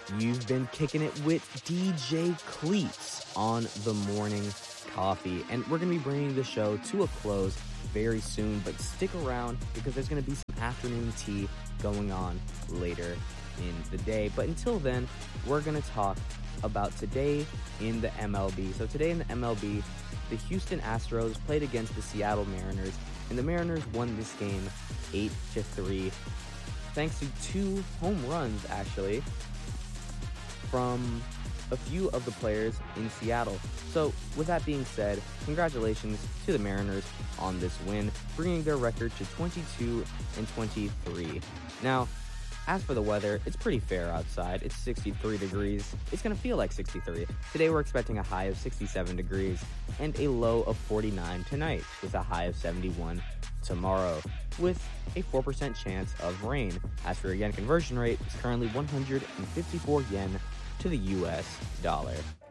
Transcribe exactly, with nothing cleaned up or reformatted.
You've been kicking it with D J Cleats on the Morning Coffee, and we're going to be bringing the show to a close very soon, but stick around because there's going to be some afternoon tea going on later in the day. But until then, we're going to talk about today in the M L B. So today in the M L B, the Houston Astros played against the Seattle Mariners, and the Mariners won this game eight to three, thanks to two home runs, actually, from a few of the players in Seattle. So, with that being said, congratulations to the Mariners on this win, bringing their record to twenty-two and twenty-three. Now, as for the weather, it's pretty fair outside. It's sixty-three degrees. It's going to feel like sixty-three. Today we're expecting a high of sixty-seven degrees and a low of forty-nine tonight, with a high of seventy-one tomorrow, with a four percent chance of rain. As for your yen conversion rate, it's currently one hundred fifty-four yen to the U S dollar.